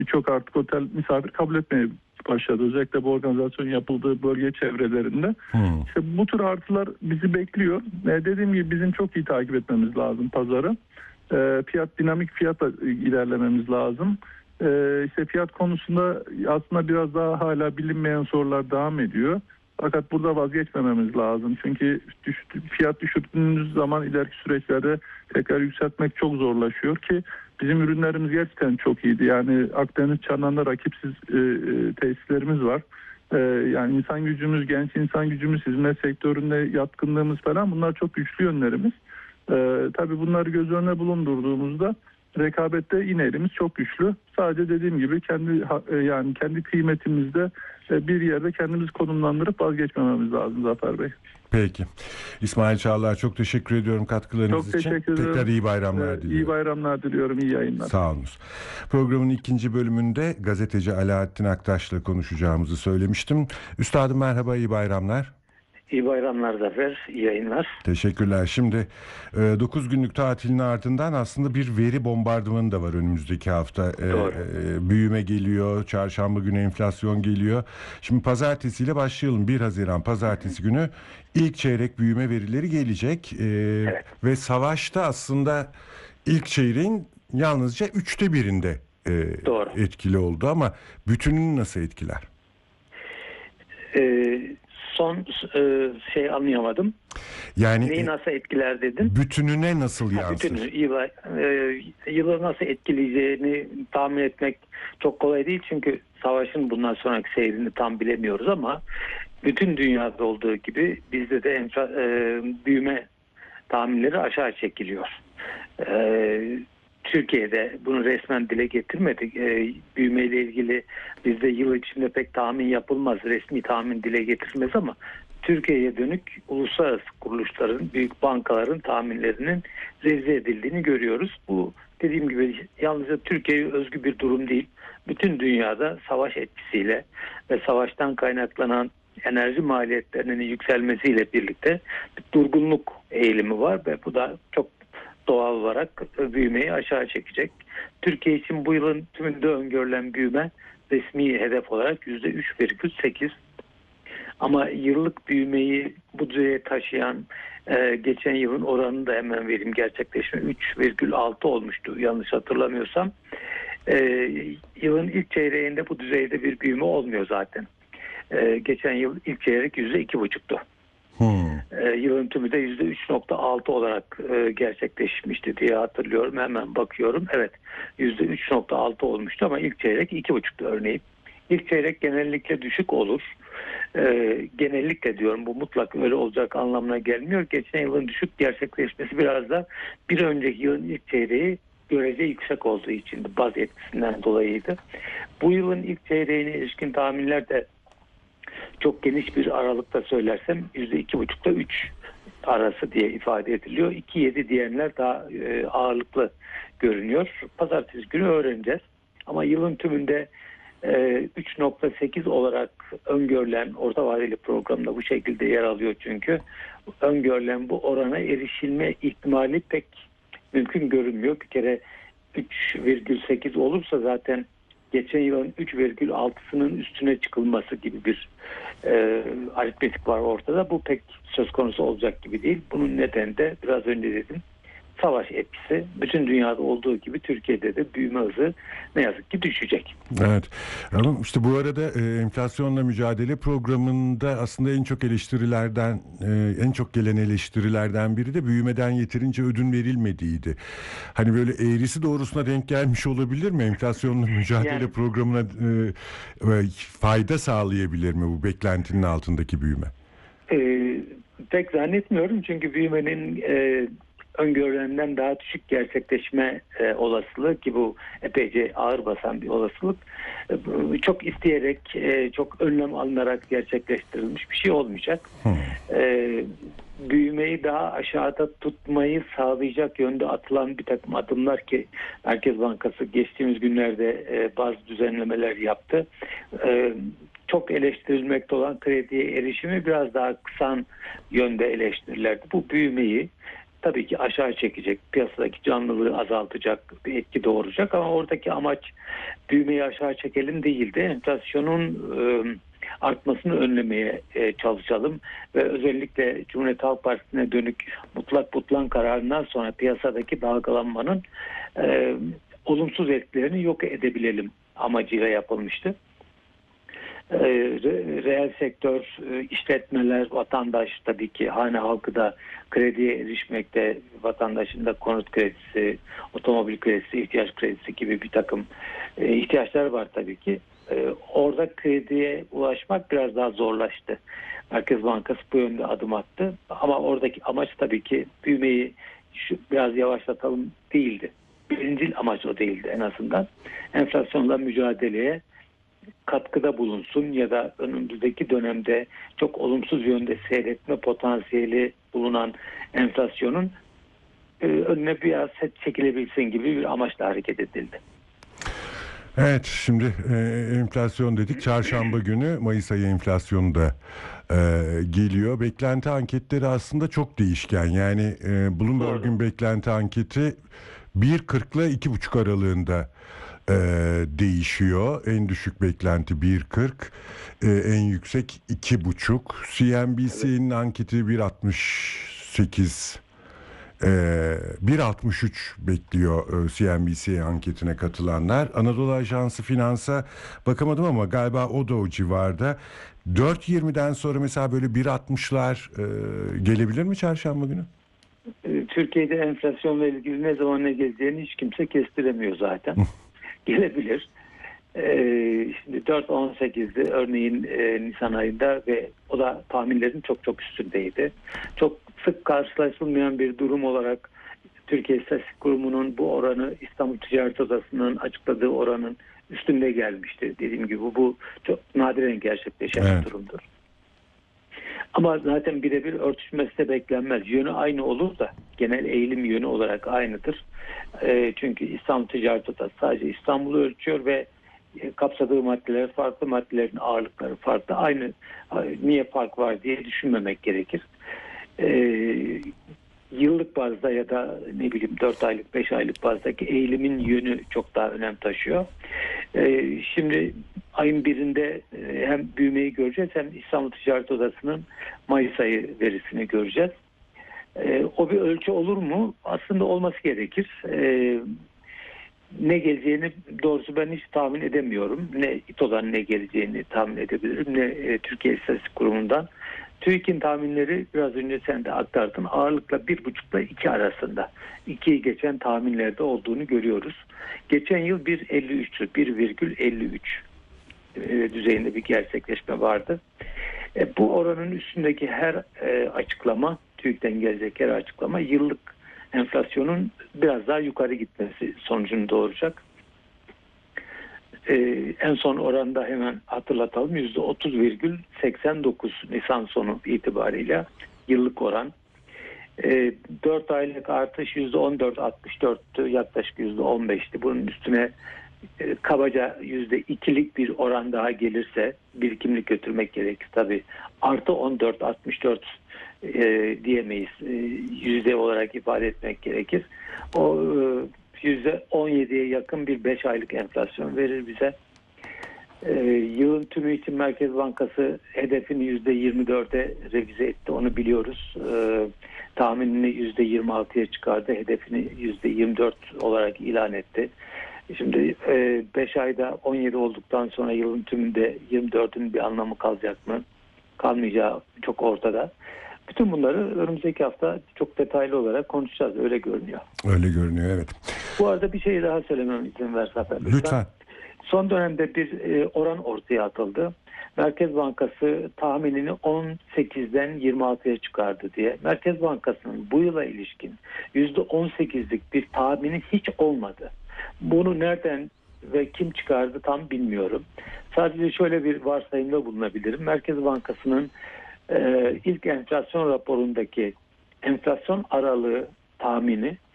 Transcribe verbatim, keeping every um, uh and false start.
birçok artık otel misafir kabul etmeye başladı. Özellikle bu organizasyonun yapıldığı bölge çevrelerinde. Hmm. İşte bu tür artılar bizi bekliyor. E, dediğim gibi bizim çok iyi takip etmemiz lazım pazarı. E, fiyat dinamik fiyata ilerlememiz lazım. E, işte fiyat konusunda aslında biraz daha hala bilinmeyen sorular devam ediyor. Fakat burada vazgeçmememiz lazım. Çünkü düş, fiyat düşürdüğümüz zaman ileriki süreçlerde tekrar yükseltmek çok zorlaşıyor ki bizim ürünlerimiz gerçekten çok iyiydi. Yani Akdeniz çanağında rakipsiz e, e, tesislerimiz var. E, yani insan gücümüz, genç insan gücümüz, hizmet sektöründe yatkınlığımız falan bunlar çok güçlü yönlerimiz. E, tabii bunları göz önüne bulundurduğumuzda rekabette yine elimiz çok güçlü. Sadece dediğim gibi kendi yani kendi kıymetimizde bir yerde kendimizi konumlandırıp vazgeçmememiz lazım Zafer Bey. Peki. İsmail Çağlar, çok teşekkür ediyorum katkılarınız çok için. Teşekkür ederim. Tekrar iyi bayramlar ee, diliyorum. İyi bayramlar diliyorum. İyi yayınlar. Sağ olunuz. Programın ikinci bölümünde gazeteci Alaaddin Aktaş'la konuşacağımızı söylemiştim. Üstadım merhaba, iyi bayramlar. İyi bayramlar Zafer, iyi yayınlar. Teşekkürler. Şimdi dokuz günlük tatilin ardından aslında bir veri bombardımanı da var önümüzdeki hafta. Doğru. E, büyüme geliyor, çarşamba günü enflasyon geliyor. Şimdi pazartesiyle başlayalım. bir Haziran pazartesi günü ilk çeyrek büyüme verileri gelecek. E, evet. Ve savaşta aslında ilk çeyreğin yalnızca üçte birinde e, Doğru. etkili oldu ama bütününü nasıl etkiler? Evet. Son e, şey anlayamadım. Yani neyi nasıl etkiler dedin? Bütününe nasıl yansır? Ha, bütünü, yıla, e, yılı nasıl etkileyeceğini tahmin etmek çok kolay değil. Çünkü savaşın bundan sonraki seyrini tam bilemiyoruz ama bütün dünyada olduğu gibi bizde de enfla, e, büyüme tahminleri aşağı çekiliyor. E, Türkiye'de bunu resmen dile getirmedik. E, büyümeyle ilgili bizde yıl içinde pek tahmin yapılmaz. Resmi tahmin dile getirilmez ama Türkiye'ye dönük uluslararası kuruluşların, büyük bankaların tahminlerinin revize edildiğini görüyoruz. Bu dediğim gibi yalnızca Türkiye'ye özgü bir durum değil. Bütün dünyada savaş etkisiyle ve savaştan kaynaklanan enerji maliyetlerinin yükselmesiyle birlikte bir durgunluk eğilimi var ve bu da çok doğal olarak büyümeyi aşağı çekecek. Türkiye için bu yılın tümünde öngörülen büyüme resmi hedef olarak yüzde üç virgül sekiz. Ama yıllık büyümeyi bu düzeye taşıyan e, geçen yılın oranını da hemen vereyim, gerçekleşme üç virgül altı olmuştu yanlış hatırlamıyorsam. E, yılın ilk çeyreğinde bu düzeyde bir büyüme olmuyor zaten. E, geçen yıl ilk çeyrek yüzde iki buçuktu. Hmm. E, yılın tümü de yüzde üç virgül altı olarak e, gerçekleşmişti diye hatırlıyorum. Hemen bakıyorum. Evet, yüzde üç virgül altı olmuştu ama ilk çeyrek iki buçuktu örneğin. İlk çeyrek genellikle düşük olur. E, genellikle diyorum, bu mutlak öyle olacak anlamına gelmiyor. Geçen yılın düşük gerçekleşmesi biraz da bir önceki yılın ilk çeyreği görece yüksek olduğu için baz etkisinden dolayıydı. Bu yılın ilk çeyreğine ilişkin tahminler de çok geniş bir aralıkta söylersem yüzde iki buçukla üç arası diye ifade ediliyor. iki yedi diyenler daha e, ağırlıklı görünüyor. Pazartesi günü öğreneceğiz. Ama yılın tümünde e, üç virgül sekiz olarak öngörülen, orta vadeli programda bu şekilde yer alıyor çünkü. Öngörülen bu orana erişilme ihtimali pek mümkün görünmüyor. Bir kere üç virgül sekiz olursa zaten geçen yılın üç virgül altısının üstüne çıkılması gibi bir e, aritmetik var ortada. Bu pek söz konusu olacak gibi değil. Bunun nedeni de biraz önce dedim, savaş etkisi. Bütün dünyada olduğu gibi Türkiye'de de büyüme hızı ne yazık ki düşecek. Evet. Ama işte bu arada e, enflasyonla mücadele programında aslında en çok eleştirilerden e, en çok gelen eleştirilerden biri de büyümeden yeterince ödün verilmediğiydi. Hani böyle eğrisi doğrusuna denk gelmiş olabilir mi? Enflasyonla mücadele yani, programına e, e, fayda sağlayabilir mi bu beklentinin altındaki büyüme? E, pek zannetmiyorum çünkü büyümenin e, öngörülenden daha düşük gerçekleşme e, olasılığı, ki bu epeyce ağır basan bir olasılık, e, çok isteyerek, e, çok önlem alınarak gerçekleştirilmiş bir şey olmayacak. Hmm. E, büyümeyi daha aşağıda tutmayı sağlayacak yönde atılan bir takım adımlar ki Merkez Bankası geçtiğimiz günlerde e, bazı düzenlemeler yaptı. E, çok eleştirilmekte olan krediye erişimi biraz daha kısan yönde eleştirilerdi. Bu büyümeyi tabii ki aşağı çekecek, piyasadaki canlılığı azaltacak bir etki doğuracak ama oradaki amaç büyümeyi aşağı çekelim değildi. Enflasyonun e, artmasını önlemeye e, çalışalım ve özellikle Cumhuriyet Halk Partisi'ne dönük mutlak butlan kararından sonra piyasadaki dalgalanmanın e, olumsuz etkilerini yok edebilelim amacıyla yapılmıştı. Reel sektör, işletmeler, vatandaş tabii ki hane halkı da krediye erişmekte, vatandaşın da konut kredisi, otomobil kredisi, ihtiyaç kredisi gibi bir takım ihtiyaçlar var tabii ki. Orada krediye ulaşmak biraz daha zorlaştı. Merkez Bankası bu yönde adım attı ama oradaki amaç tabii ki büyümeyi şu, biraz yavaşlatalım değildi. Birincil amaç o değildi en azından. Enflasyonla mücadeleye katkıda bulunsun ya da önümüzdeki dönemde çok olumsuz yönde seyretme potansiyeli bulunan enflasyonun e, önüne biraz çekilebilsin gibi bir amaçla hareket edildi. Evet, şimdi e, enflasyon dedik. Çarşamba günü Mayıs ayı enflasyonu da e, geliyor. Beklenti anketleri aslında çok değişken. Yani e, Bloomberg'un beklenti anketi bir kırk ile iki buçuk aralığında e, değişiyor. En düşük beklenti bir kırk, e, en yüksek iki buçuk. C N B C'nin evet. anketi bir altmış sekiz. Ee, bir altmış üç bekliyor C N B C anketine katılanlar. Anadolu Ajansı Finans'a bakamadım ama galiba o da o civarda. dört yirmiden sonra mesela böyle bir altmışlar e, gelebilir mi çarşamba günü? Türkiye'de enflasyonla ilgili ne zaman ne geleceğini hiç kimse kestiremiyor zaten. Gelebilir. Ee, şimdi dört on sekizdi örneğin e, Nisan ayında ve o da tahminlerin çok çok üstündeydi. Çok sık karşılaşılmayan bir durum olarak Türkiye İstatistik Kurumu'nun bu oranı İstanbul Ticaret Odası'nın açıkladığı oranın üstünde gelmişti. Dediğim gibi bu, bu çok nadiren gerçekleşen evet. bir durumdur. Ama zaten birebir örtüşmesi de beklenmez. Yönü aynı olur da genel eğilim yönü olarak aynıdır. E, çünkü İstanbul Ticaret Odası sadece İstanbul'u ölçüyor ve kapsadığı maddeler farklı, maddelerin ağırlıkları farklı. Aynı niye fark var diye düşünmemek gerekir. Ee, yıllık bazda ya da ne bileyim dört aylık, beş aylık bazdaki eğilimin yönü çok daha önem taşıyor. Ee, şimdi ayın birinde hem büyümeyi göreceğiz hem İstanbul Ticaret Odası'nın Mayıs ayı verisini göreceğiz. Ee, o bir ölçü olur mu? Aslında olması gerekir. Ee, Ne geleceğini doğrusu ben hiç tahmin edemiyorum. Ne İTO'dan ne geleceğini tahmin edebilirim. Ne e, Türkiye İstatistik Kurumu'ndan. TÜİK'in tahminleri biraz önce sen de aktardın. Ağırlıkla bir buçukla iki arasında. ikiyi geçen tahminlerde olduğunu görüyoruz. Geçen yıl bir virgül elli üç'tü. bir virgül elli üç e, düzeyinde bir gerçekleşme vardı. E, bu oranın üstündeki her e, açıklama, TÜİK'ten gelecek her açıklama yıllık enflasyonun biraz daha yukarı gitmesi sonucunu doğuracak. Ee, en son oranda hemen hatırlatalım. yüzde otuz virgül seksen dokuz Nisan sonu itibariyle yıllık oran. Ee, dört aylık artış yüzde on dört virgül altmış dört'tü. Yaklaşık yüzde on beş'ti. Bunun üstüne e, kabaca yüzde iki'lik bir oran daha gelirse birikimli götürmek gerekir. Tabii artı on dört virgül altmış dört E, diyemeyiz. E, yüzde olarak ifade etmek gerekir. O e, yüzde on yedi'ye yakın bir beş aylık enflasyon verir bize. E, yılın tümü için Merkez Bankası hedefini yüzde yirmi dört'e revize etti. Onu biliyoruz. E, tahminini yüzde yirmi altı'ya çıkardı. Hedefini yüzde yirmi dört olarak ilan etti. Şimdi e, beş ayda on yedi olduktan sonra yılın tümünde yirmi dört'ün bir anlamı kalacak mı? Kalmayacağı çok ortada. Bütün bunları önümüzdeki hafta çok detaylı olarak konuşacağız. Öyle görünüyor. Öyle görünüyor, evet. Bu arada bir şey daha söylemem izin ver Zafer. Lütfen. Lütfen. Son dönemde bir e, oran ortaya atıldı. Merkez Bankası tahminini on sekiz'den yirmi altı'ya çıkardı diye. Merkez Bankası'nın bu yıla ilişkin yüzde on sekiz'lik bir tahmini hiç olmadı. Bunu nereden ve kim çıkardı tam bilmiyorum. Sadece şöyle bir varsayımda bulunabilirim. Merkez Bankası'nın Ee, ilk enflasyon raporundaki enflasyon aralığı tahmini